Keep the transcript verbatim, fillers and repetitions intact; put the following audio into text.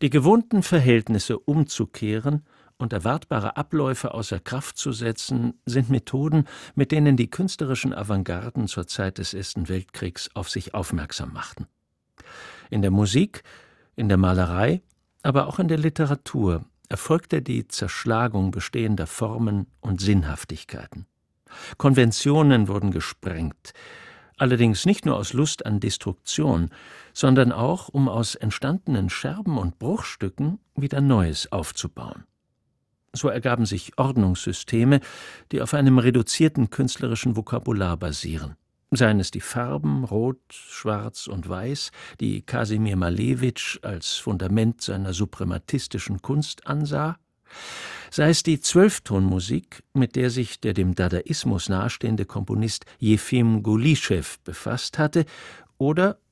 Die gewohnten Verhältnisse umzukehren und erwartbare Abläufe außer Kraft zu setzen, sind Methoden, mit denen die künstlerischen Avantgarden zur Zeit des Ersten Weltkriegs auf sich aufmerksam machten. In der Musik, in der Malerei, aber auch in der Literatur erfolgte die Zerschlagung bestehender Formen und Sinnhaftigkeiten. Konventionen wurden gesprengt, allerdings nicht nur aus Lust an Destruktion, sondern auch, um aus entstandenen Scherben und Bruchstücken wieder Neues aufzubauen. So ergaben sich Ordnungssysteme, die auf einem reduzierten künstlerischen Vokabular basieren. Seien es die Farben Rot, Schwarz und Weiß, die Kasimir Malewitsch als Fundament seiner suprematistischen Kunst ansah, sei es die Zwölftonmusik, mit der sich der dem Dadaismus nahestehende Komponist Jefim Golischew befasst hatte, oder